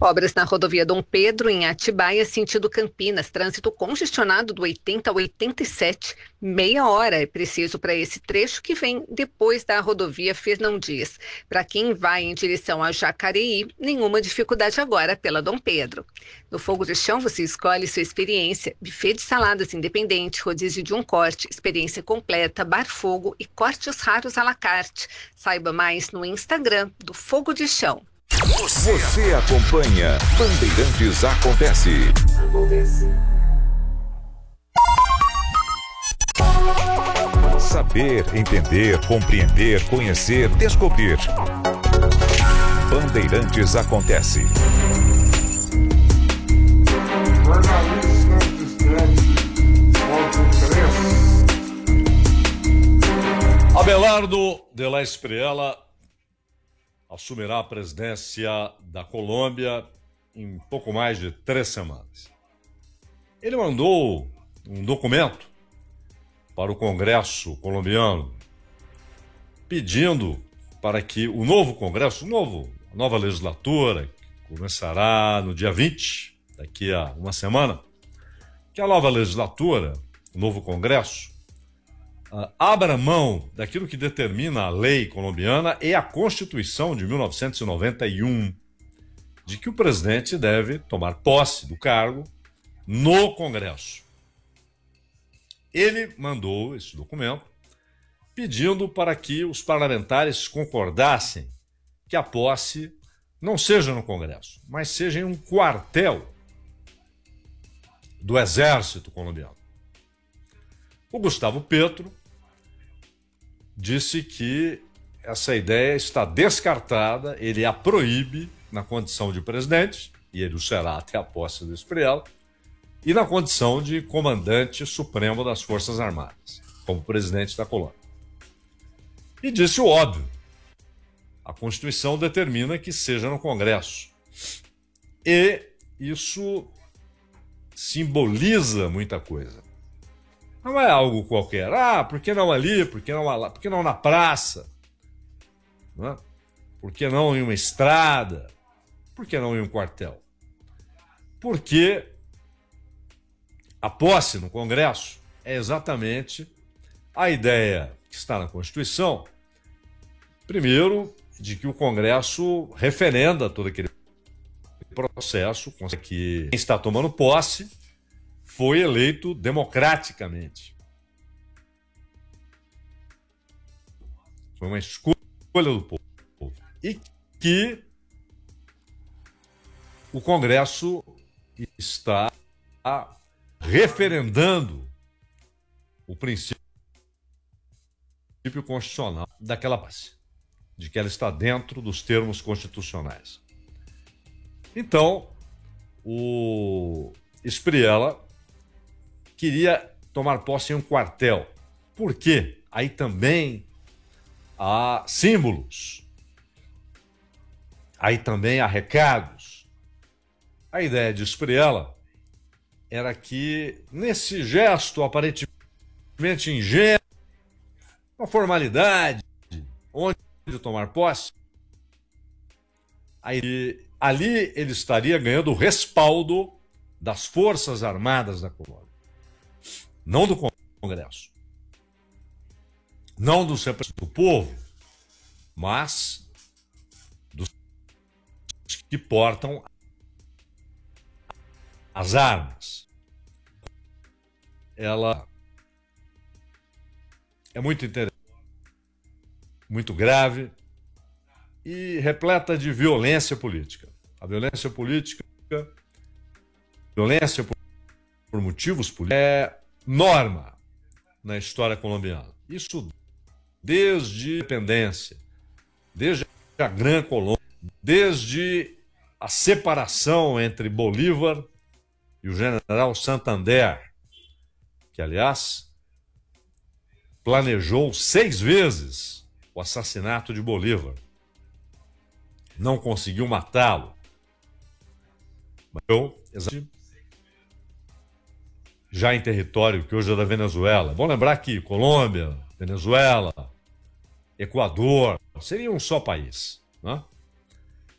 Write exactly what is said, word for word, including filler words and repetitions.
Obras na rodovia Dom Pedro, em Atibaia, sentido Campinas. Trânsito congestionado do oitenta ao oitenta e sete. Meia hora é preciso para esse trecho que vem depois da rodovia Fernão Dias. Para quem vai em direção a Jacareí, nenhuma dificuldade agora pela Dom Pedro. No Fogo de Chão, você escolhe sua experiência. Buffet de saladas independente, rodízio de um corte, experiência completa, bar fogo e cortes raros à la carte. Saiba mais no Instagram do Fogo de Chão. Você, Você acompanha Bandeirantes Acontece. Acontece. Saber, entender, compreender, conhecer, descobrir. Bandeirantes Acontece. Abelardo de la Espriella assumirá a presidência da Colômbia em pouco mais de três semanas. Ele mandou um documento para o Congresso colombiano pedindo para que o novo Congresso, o novo, a nova legislatura, que começará no dia vinte, daqui a uma semana, que a nova legislatura, o novo Congresso, Uh, abra mão daquilo que determina a lei colombiana e a Constituição de mil novecentos e noventa e um, de que o presidente deve tomar posse do cargo no Congresso. Ele mandou esse documento pedindo para que os parlamentares concordassem que a posse não seja no Congresso, mas seja em um quartel do Exército colombiano. O Gustavo Petro disse que essa ideia está descartada, ele a proíbe na condição de presidente, e ele o será até a posse do Espriella, e na condição de comandante supremo das Forças Armadas, como presidente da Colômbia. E disse o óbvio: a Constituição determina que seja no Congresso. E isso simboliza muita coisa. Não é algo qualquer. Ah, por que não ali? Por que não lá? Por que não na praça? Não é? Por que não em uma estrada? Por que não em um quartel? Porque a posse no Congresso é exatamente a ideia que está na Constituição, primeiro, de que o Congresso referenda todo aquele processo, que quem está tomando posse foi eleito democraticamente. Foi uma escolha do povo. E que o Congresso está referendando o princípio constitucional daquela posse, de que ela está dentro dos termos constitucionais. Então, o Espriella queria tomar posse em um quartel. Por quê? Aí também há símbolos. Aí também há recados. A ideia de Espriella era que, nesse gesto aparentemente ingênuo, uma formalidade, onde tomar posse, aí, ali ele estaria ganhando o respaldo das Forças Armadas da Colômbia. Não do Congresso, não dos representantes do povo, mas dos que portam as armas. Ela é muito interessante, muito grave e repleta de violência política. A violência política, violência por motivos políticos, é norma na história colombiana. Isso desde a independência, desde a Gran Colômbia, desde a separação entre Bolívar e o general Santander, que, aliás, planejou seis vezes o assassinato de Bolívar. Não conseguiu matá-lo. Então, já em território que hoje é da Venezuela. Bom lembrar que Colômbia, Venezuela, Equador, seria um só país, né?